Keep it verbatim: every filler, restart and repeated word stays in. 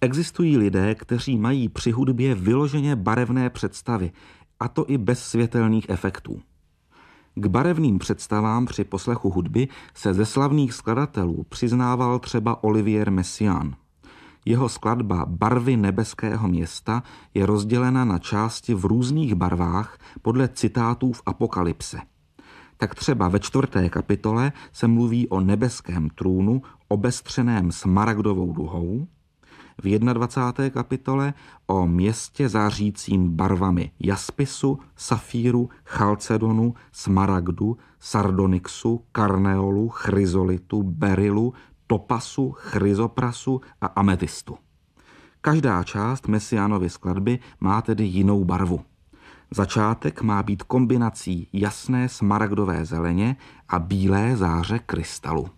Existují lidé, kteří mají při hudbě vyloženě barevné představy, a to i bez světelných efektů. K barevným představám při poslechu hudby se ze slavných skladatelů přiznával třeba Olivier Messiaen. Jeho skladba Barvy nebeského města je rozdělena na části v různých barvách podle citátů v Apokalypse. Tak třeba ve čtvrté kapitole se mluví o nebeském trůnu obestřeném smaragdovou duhou, v dvacáté první kapitole o městě zářícím barvami jaspisu, safíru, chalcedonu, smaragdu, sardonyxu, karneolu, chryzolitu, berilu, topasu, chryzoprasu a ametystu. Každá část Messiaenovy skladby má tedy jinou barvu. Začátek má být kombinací jasné smaragdové zeleně a bílé záře krystalu.